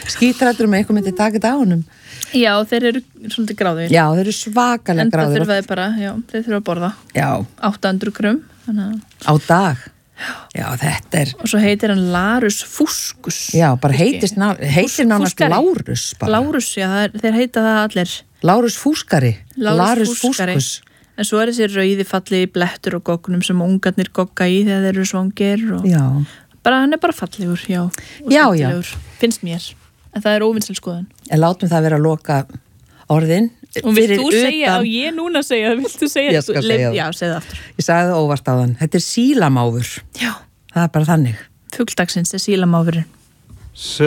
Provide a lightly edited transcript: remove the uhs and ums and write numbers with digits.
skítrættur með einhver myndi taka þetta á honum. Já, þeir eru svolítið gráðir. Já, þeir eru svakalega gráðir. En það þurfa þeir bara, já, þeir þurfa að borða. Já. 800 grömm. Á dag. Já, þetta er... Og svo heitir hann Larus fuscus. Já, bara heitir nánast Lárus bara. Lárus, já, þeir heita það allir. Lárus fúskari. Lárus fúskari. En svo er þessi rauði falli blettur og gognum sem ungarnir gogga í þegar þeir eru svangir. Já. Bara, hann er bara fallegur, já. Já, já. Finnst mér. En það er óvinnsel skoðun. En látum það vera að loka orðin. Og vilt þú segja, á ég núna segja, viltu segja? Ég skal segja það. Já, segja það aftur. Ég sagði það óvart á þann. Þetta er sílamáfur. Já. Það er bara þannig. Fugldagsins er sílamáfurinn.